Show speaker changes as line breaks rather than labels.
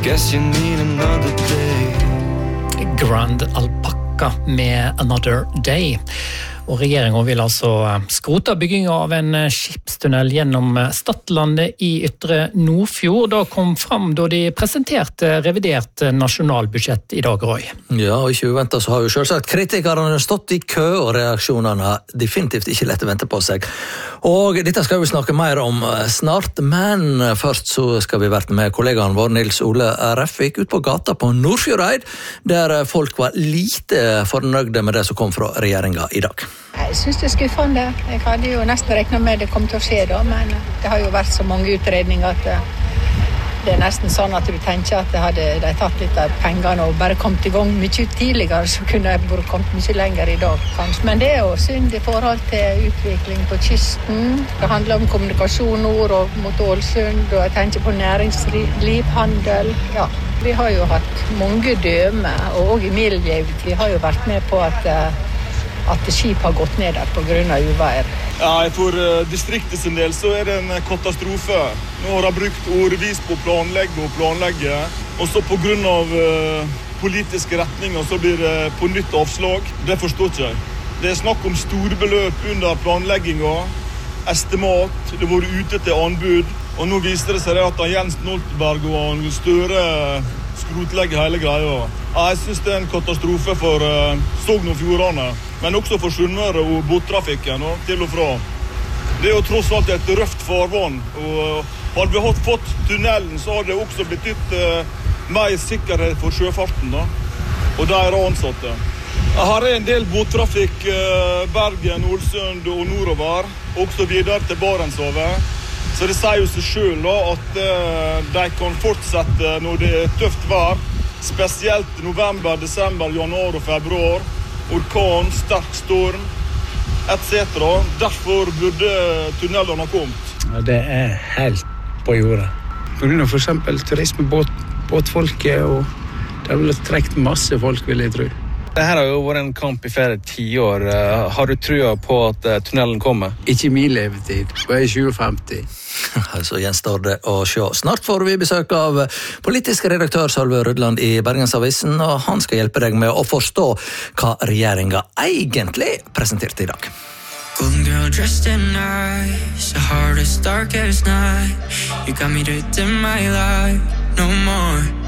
Guess you need another day.
Grand Alpaca med Another Day. Og regjeringen vil altså skrote byggingen av en skipstunnel gjennom Stadlandet i Ytre Nordfjord. Da kom fram da de presenterte revidert nasjonalbudsjett i dag, Roy.
Ja, og ikke uventet så har jo selvsagt kritikerne stått i kø, og reaksjonene definitivt ikke lett å vente på seg. Og dette skal vi snakke mer om snart, men først så skal vi være med kollegaen vår Nils Ole Refvik ut på gata på Nordfjordeid, der folk var lite fornøyde med det som kom fra regjeringen i dag.
Jeg synes det skuffende. Jeg hadde jo nesten regnet med det kom til å skje da, men det har jo vært så mange utredninger at det er nesten sånn at du tenker at hadde de tatt litt av pengene og bare kommet i gang mye tidligere, så kunne jeg bare kommet mye lenger i dag, kanskje. Men det er jo synd i forhold til utvikling på kysten. Det handler om kommunikasjon nord og mot Ålesund, og jeg tenker på næringsliv, handel. Ja, vi har jo hatt mange dømer, og også i Miljev, vi har jo vært med på at skip har gått ned der på grunn av uvær.
Ja, for distriktet sin del så er det en katastrofe. Nå har de brukt årevis på å planlegge, og så på grunn av politiske retninger så blir det på nytt avslag. Det forstår ikke jeg. Det er snakk om store beløp under planleggingen, estimat, det har vært ute til anbud, og nå viser det seg at Jens Stoltenberg og Støre skrotlegger hele greia. Jeg synes det er en katastrofe for Sogn og Fjordane, men også for Sunnmøre og båttrafikken til og fra. Det er jo tross alt et røft farvann, og hadde vi fått tunnelen, så hadde det også betydd mer sikkerhet for sjøfarten og deres ansatte. Her er en del båttrafikk, Bergen, Ålesund og nordover, også videre til Barentshavet. Så det sier jo seg selv at de kan fortsette når det er tøft vær, spesielt november, desember, januar og februar, orkan, sterk storm, etc. Derfor burde tunnelene ha kommet.
Ja, det er helt på jorda. På grunn av for eksempel turismebåtfolket, og det har vel trekt masse folk, vil jeg tro.
Dette har jo vært en kamp i flere 10 år. Har du trua på at tunnelen kommer?
Ikke min levetid, det er 2050.
Så gjenstår det å se. Snart får vi besøk av politisk redaktør Sølve Rødland i Bergensavisen, og han skal hjelpe deg med å forstå hva regjeringen egentlig presenterte i dag.
Golden girl dressed in ice, the hardest, darkest night. You got me to dim my light, no more.